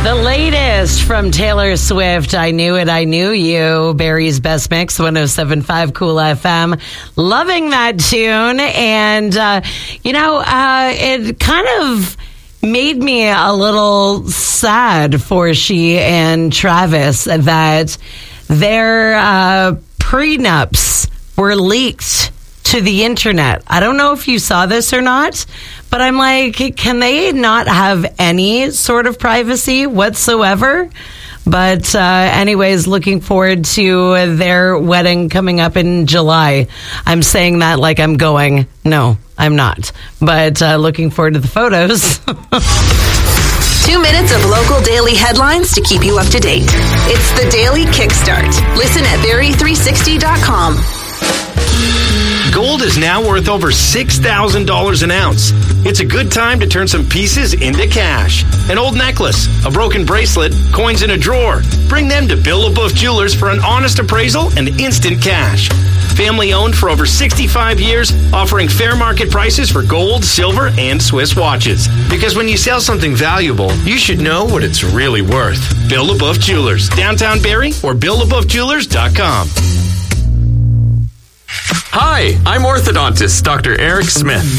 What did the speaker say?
The latest from Taylor Swift, I Knew It, I Knew You, Barry's Best Mix, 107.5 Cool FM. Loving that tune. And, it kind of made me a little sad for she and Travis that their prenups were leaked to the internet. I don't know if you saw this or not, but I'm like, can they not have any sort of privacy whatsoever? But anyways, looking forward to their wedding coming up in July. I'm saying that like I'm going. No, I'm not. But looking forward to the photos. 2 minutes of local daily headlines to keep you up to date. It's the Daily Kickstart. Listen at Barry360.com. Gold is now worth over $6,000 an ounce. It's a good time to turn some pieces into cash. An old necklace, a broken bracelet, coins in a drawer. Bring them to Bill LaBeouf Jewelers for an honest appraisal and instant cash. Family owned for over 65 years, offering fair market prices for gold, silver, and Swiss watches. Because when you sell something valuable, you should know what it's really worth. Bill LaBeouf Jewelers, downtown Barrie, or BillLaBeoufJewelers.com. Hi, I'm orthodontist Dr. Eric Smith.